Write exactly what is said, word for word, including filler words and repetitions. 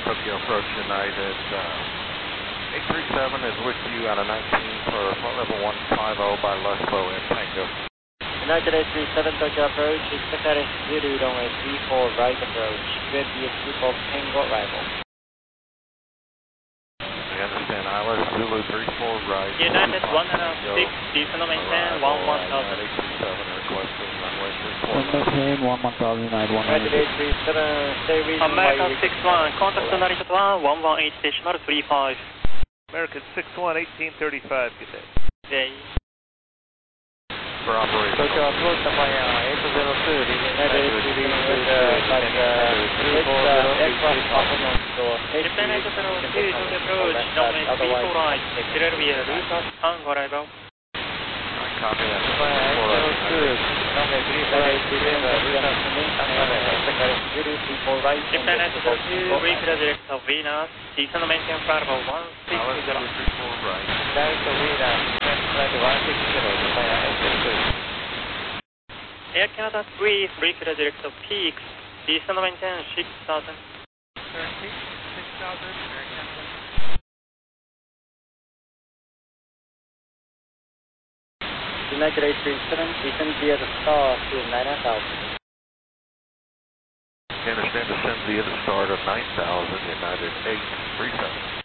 Tokyo approach United. Uh, eight three seven is with you out of nineteen for flight level one five zero by Luspo at Tango. United eight three seven Tokyo approach, expect at Zulu runway three four right approach, U M B is two four Tango arrival. I understand, Isla Zulu three four right. United one six, descend maintain one one thousand. eight three seven requesting runway three four right. Maintain one one thousand, United one United eight three seven, stay region. American six one, contact Narita one, one one eight decimal three five. American six one, eighteen thirty-five, good day. Day. For operation. Tokyo approach via eight zero two, United eight three seven with uh, but uh, it's uh, aircraft performance so Japan eight zero two, Tokyo approach, runway three four right, Philadelphia, Lucas, Tango arrival. I copy that. eight zero two, runway three four right, Lucas, Tango arrival, expect at Zulu three four right. Japan eight zero two, repeat direct of Venus, descend maintain flight level one six zero. three four right. Direct of Venus, flight one six zero via eight zero two. Air Canada three, repeat direct of Peaks, descend maintain six thousand. six thousand, Air Canada. United eight three seven, descend via the star to nine thousand. I understand descend via the start of nine thousand, United eight three seven.